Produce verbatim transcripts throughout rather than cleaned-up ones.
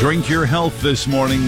Drink your health this morning.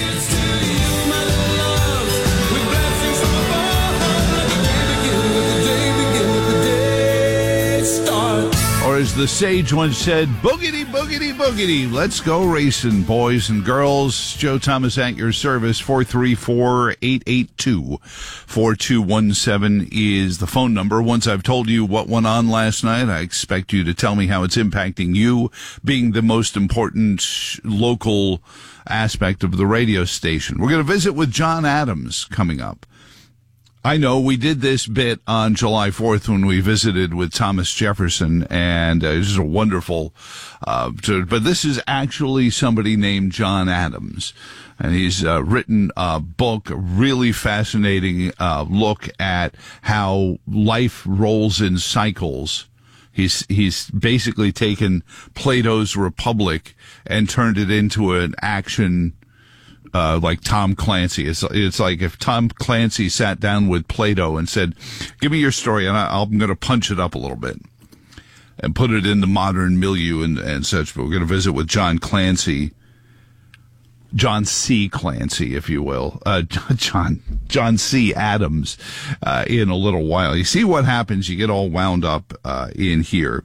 Or as the sage once said, boogity, boogity, boogity. Let's go racing, boys and girls. Joe Thomas at your service. four three four, eight eight two, four two one seven is the phone number. Once I've told you what went on last night, I expect you to tell me how it's impacting you, being the most important local aspect of the radio station. We're going to visit with John Adams coming up. I know we did this bit on July fourth when we visited with Thomas Jefferson, and uh, this is a wonderful, uh, to, but this is actually somebody named John Adams, and he's uh, written a book, a really fascinating uh, look at how life rolls in cycles. He's, he's basically taken Plato's Republic and turned it into an action Uh, like Tom Clancy. It's, it's like if Tom Clancy sat down with Plato and said, give me your story, and I, I'm going to punch it up a little bit and put it in the modern milieu and, and such. But we're going to visit with John Clancy, John C. Clancy, if you will, uh, John, John C. Adams, uh, in a little while. You see what happens. You get all wound up, uh, in here.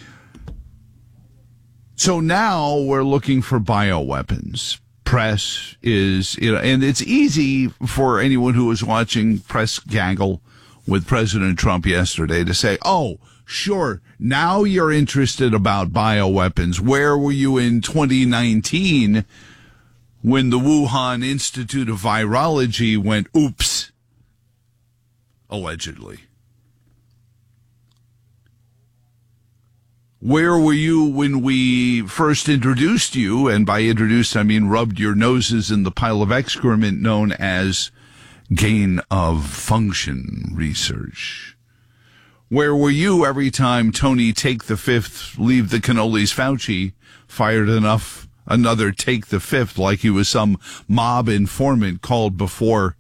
So now we're looking for bioweapons. Press is, you know, and it's easy for anyone who was watching press gaggle with President Trump yesterday to say, oh, sure, now you're interested about bioweapons. Where were you in twenty nineteen when the Wuhan Institute of Virology went, oops, allegedly? Where were you when we first introduced you, and by introduced I mean rubbed your noses in the pile of excrement known as gain of function research? Where were you every time Tony Take the Fifth, Leave the Cannolis Fauci fired enough another Take the Fifth like he was some mob informant called before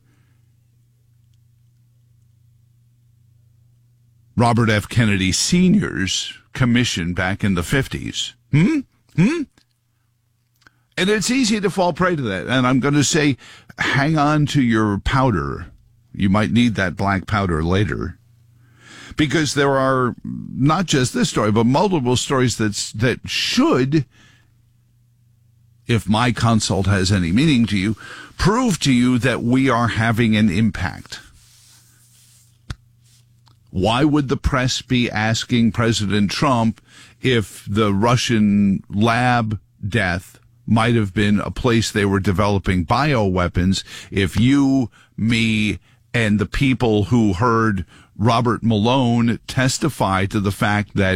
Robert F. Kennedy Senior's commission back in the fifties. Hmm? Hmm? And it's easy to fall prey to that. And I'm going to say, hang on to your powder. You might need that black powder later. Because there are not just this story, but multiple stories that's, that should, if my consult has any meaning to you, prove to you that we are having an impact. Why would the press be asking President Trump if the Russian lab death might have been a place they were developing bioweapons if you, me, and the people who heard Robert Malone testify to the fact that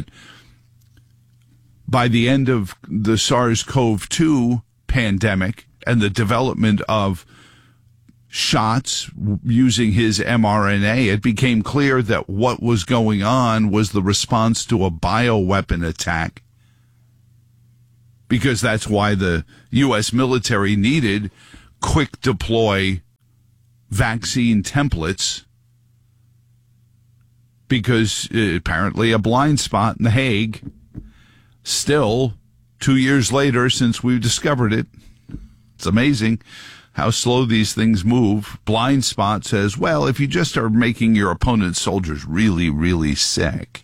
by the end of the SARS-C o V two pandemic and the development of shots using his mRNA, it became clear that what was going on was the response to a bioweapon attack, because that's why the U S military needed quick deploy vaccine templates, because apparently a blind spot in The Hague, still two years later since we've discovered it. It's amazing how slow these things move. Blind spot says, well, if you just are making your opponent's soldiers really, really sick.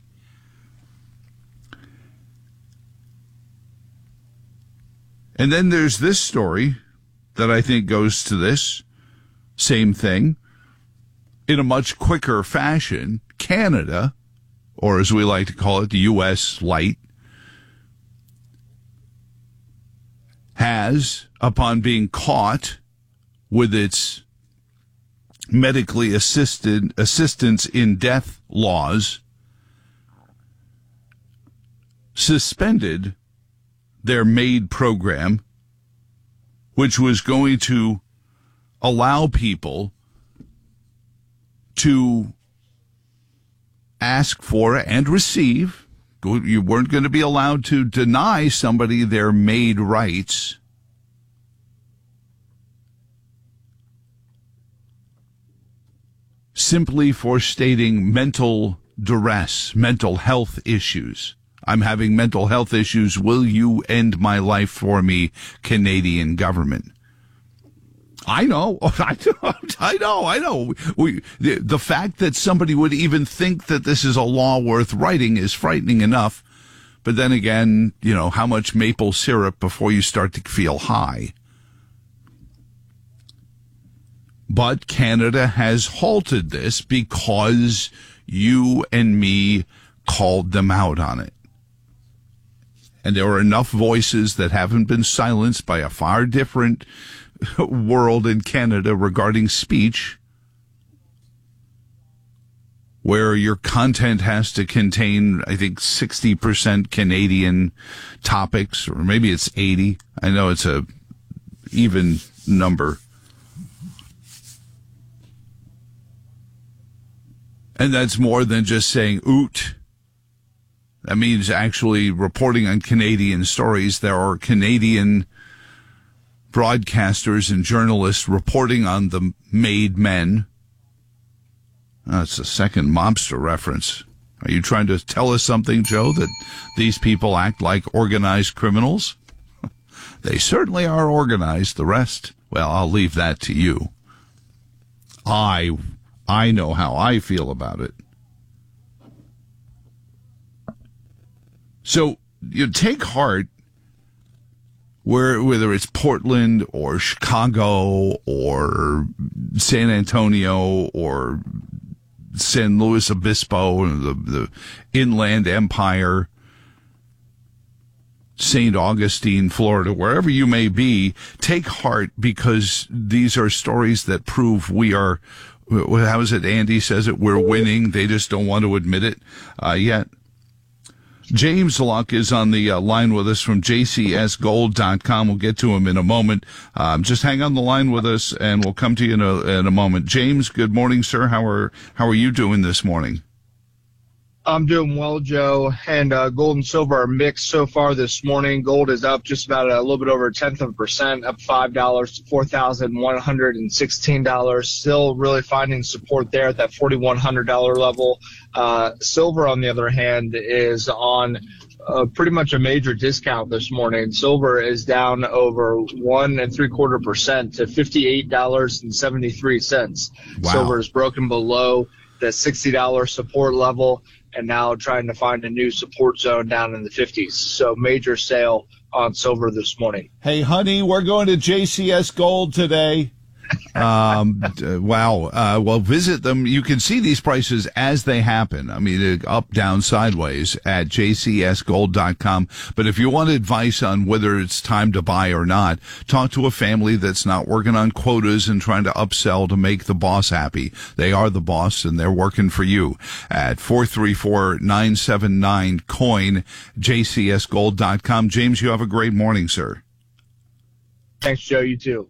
And then there's this story that I think goes to this same thing in a much quicker fashion. Canada, or as we like to call it, the U S light, has, upon being caught with its medically assisted assistance in death laws, suspended their MAID program, which was going to allow people to ask for and receive. You weren't going to be allowed to deny somebody their MAID rights. Simply for stating mental duress, mental health issues. I'm having mental health issues. Will you end my life for me, Canadian government? I know, I know, I know, I know. We, the, the fact that somebody would even think that this is a law worth writing is frightening enough. But then again, you know, how much maple syrup before you start to feel high? But Canada has halted this because you and me called them out on it. And there are enough voices that haven't been silenced by a far different world in Canada regarding speech, where your content has to contain, I think, sixty percent Canadian topics, or maybe it's eighty. I know it's a even number. And that's more than just saying oot. That means actually reporting on Canadian stories. There are Canadian broadcasters and journalists reporting on the made men. That's a second mobster reference. Are you trying to tell us something, Joe, that these people act like organized criminals? They certainly are organized. The rest, well, I'll leave that to you. I, I know how I feel about it. So you take heart, where whether it's Portland or Chicago or San Antonio or San Luis Obispo, the, the Inland Empire, Saint Augustine, Florida, wherever you may be, take heart, because these are stories that prove we are, how is it Andy says it, we're winning. They just don't want to admit it uh, yet. James Luck is on the uh, line with us from J C S gold dot com. We'll get to him in a moment. Um, just hang on the line with us, and we'll come to you in a, in a moment. James, good morning, sir. How are how are you doing this morning? I'm doing well, Joe. And uh, gold and silver are mixed so far this morning. Gold is up just about a little bit over a tenth of a percent, up five dollars to four thousand one hundred sixteen dollars. Still really finding support there at that forty-one hundred dollars level. Uh, silver, on the other hand, is on uh, pretty much a major discount this morning. Silver is down over one and three quarter percent to fifty-eight dollars and seventy-three cents. Wow. Silver is broken below the sixty dollars support level, and now trying to find a new support zone down in the fifties. So major sale on silver this morning. Hey, honey, we're going to J C S Gold today. Um, uh, wow. Uh, well, visit them. You can see these prices as they happen. I mean, up, down, sideways at J C S gold dot com. But if you want advice on whether it's time to buy or not, talk to a family that's not working on quotas and trying to upsell to make the boss happy. They are the boss, and they're working for you at four three four, nine seven nine, coin, J C S gold dot com. James, you have a great morning, sir. Thanks, Joe. You too.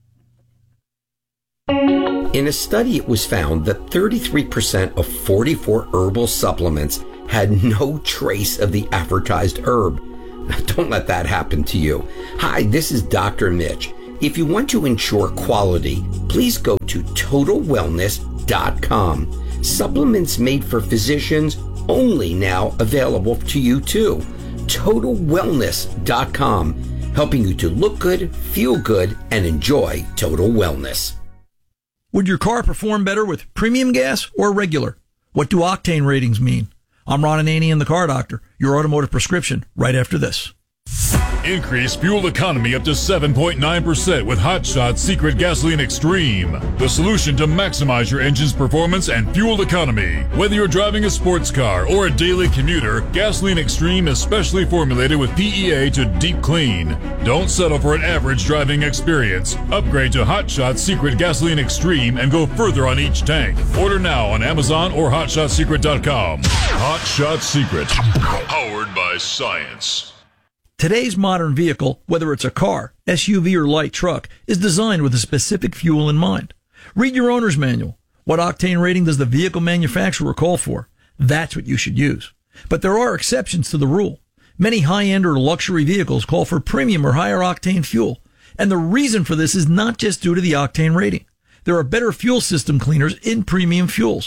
In a study, it was found that thirty-three percent of forty-four herbal supplements had no trace of the advertised herb. Don't let that happen to you. Hi, this is Doctor Mitch. If you want to ensure quality, please go to total wellness dot com. Supplements made for physicians, only now available to you too. total wellness dot com, helping you to look good, feel good, and enjoy total wellness. Would your car perform better with premium gas or regular? What do octane ratings mean? I'm Ron Ananian, the Car Doctor, your automotive prescription, right after this. Increase fuel economy up to seven point nine percent with Hot Shot Secret Gasoline Extreme. The solution to maximize your engine's performance and fuel economy. Whether you're driving a sports car or a daily commuter, Gasoline Extreme is specially formulated with P E A to deep clean. Don't settle for an average driving experience. Upgrade to Hot Shot Secret Gasoline Extreme and go further on each tank. Order now on Amazon or hot shot secret dot com. Hot Shot Secret. Powered by science. Today's modern vehicle, whether it's a car, S U V, or light truck, is designed with a specific fuel in mind. Read your owner's manual. What octane rating does the vehicle manufacturer call for? That's what you should use. But there are exceptions to the rule. Many high-end or luxury vehicles call for premium or higher octane fuel. And the reason for this is not just due to the octane rating. There are better fuel system cleaners in premium fuels.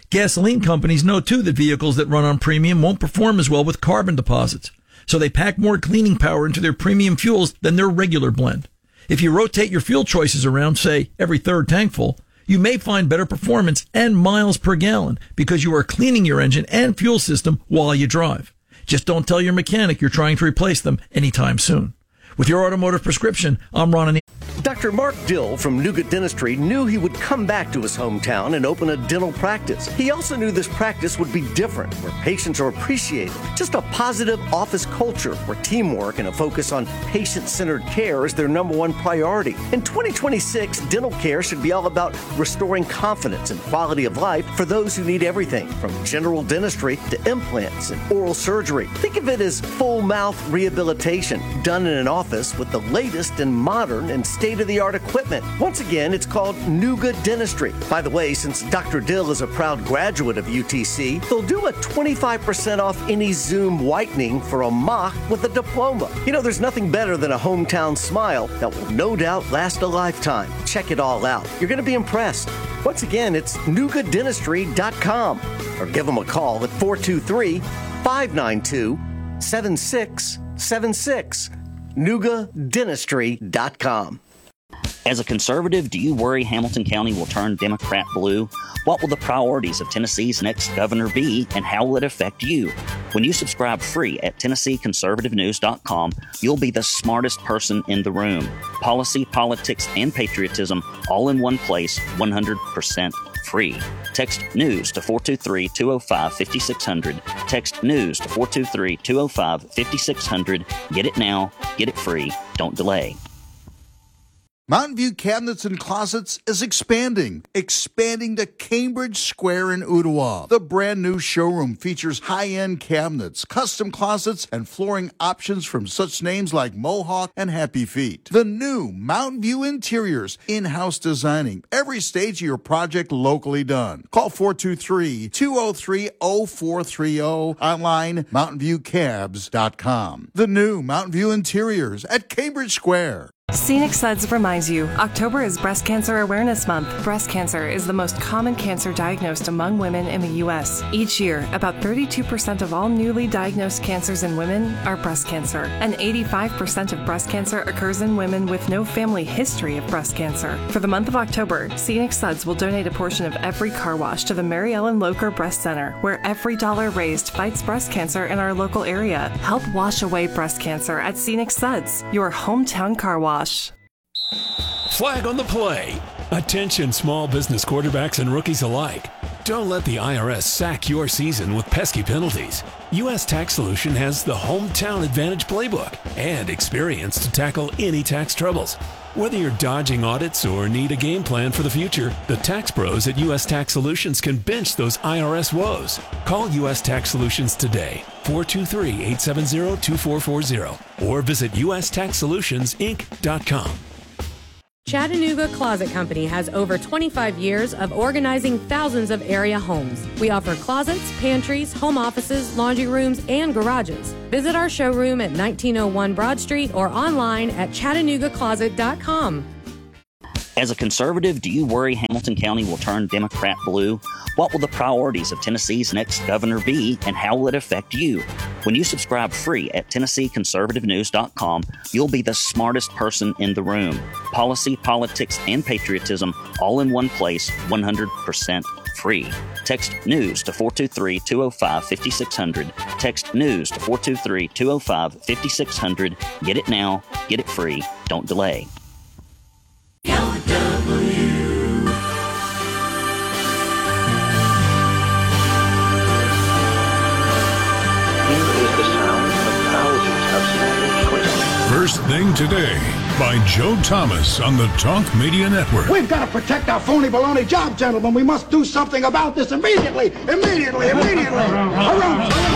Gasoline companies know too that vehicles that run on premium won't perform as well with carbon deposits, so they pack more cleaning power into their premium fuels than their regular blend. If you rotate your fuel choices around, say, every third tank full, you may find better performance and miles per gallon because you are cleaning your engine and fuel system while you drive. Just don't tell your mechanic you're trying to replace them anytime soon. With your automotive prescription, I'm Ron. Doctor Mark Dill from Nougat Dentistry knew he would come back to his hometown and open a dental practice. He also knew this practice would be different, where patients are appreciated. Just a positive office culture where teamwork and a focus on patient-centered care is their number one priority. In twenty twenty-six, dental care should be all about restoring confidence and quality of life for those who need everything, from general dentistry to implants and oral surgery. Think of it as full mouth rehabilitation done in an office with the latest and modern and state-of-the-art equipment. Once again, it's called Nougat Dentistry. By the way, since Doctor Dill is a proud graduate of U T C, they'll do a twenty-five percent off any Zoom whitening for a mock with a diploma. You know, there's nothing better than a hometown smile that will no doubt last a lifetime. Check it all out. You're going to be impressed. Once again, it's nougat dentistry dot com or give them a call at four two three, five nine two, seven six seven six. nougat dentistry dot com. As a conservative, do you worry Hamilton County will turn Democrat blue? What will the priorities of Tennessee's next governor be, and how will it affect you? When you subscribe free at Tennessee Conservative News dot com, you'll be the smartest person in the room. Policy, politics, and patriotism all in one place, one hundred percent free. Text NEWS to four two three, two oh five, five six zero zero. Text NEWS to four two three, two oh five, five six zero zero. Get it now. Get it free. Don't delay. Mountain View Cabinets and Closets is expanding, expanding to Cambridge Square in Ottawa. The brand new showroom features high-end cabinets, custom closets, and flooring options from such names like Mohawk and Happy Feet. The new Mountain View Interiors, in-house designing, every stage of your project locally done. Call four two three, two oh three, oh four three oh, online mountain view cabs dot com. The new Mountain View Interiors at Cambridge Square. Scenic Suds reminds you, October is Breast Cancer Awareness Month. Breast cancer is the most common cancer diagnosed among women in the U S. Each year, about thirty-two percent of all newly diagnosed cancers in women are breast cancer, and eighty-five percent of breast cancer occurs in women with no family history of breast cancer. For the month of October, Scenic Suds will donate a portion of every car wash to the Mary Ellen Locher Breast Center, where every dollar raised fights breast cancer in our local area. Help wash away breast cancer at Scenic Suds, your hometown car wash. Flag on the play. Attention small business quarterbacks and rookies alike. Don't let the I R S sack your season with pesky penalties. U S Tax Solution has the Hometown Advantage playbook and experience to tackle any tax troubles. Whether you're dodging audits or need a game plan for the future, the tax pros at U S Tax Solutions can bench those I R S woes. Call U S Tax Solutions today, four two three, eight seven zero, two four four zero, or visit U S tax solutions inc dot com. Chattanooga Closet Company has over twenty-five years of organizing thousands of area homes. We offer closets, pantries, home offices, laundry rooms, and garages. Visit our showroom at nineteen oh one Broad Street or online at chattanooga closet dot com. As a conservative, do you worry Hamilton County will turn Democrat blue? What will the priorities of Tennessee's next governor be, and how will it affect you? When you subscribe free at Tennessee Conservative News dot com, you'll be the smartest person in the room. Policy, politics, and patriotism all in one place, one hundred percent free. Text NEWS to four two three, two oh five, five six zero zero. Text NEWS to four two three, two oh five, five six zero zero. Get it now. Get it free. Don't delay. First Thing Today by Joe Thomas on the Talk Media Network. We've got to protect our phony baloney job, gentlemen. We must do something about this immediately, immediately, immediately.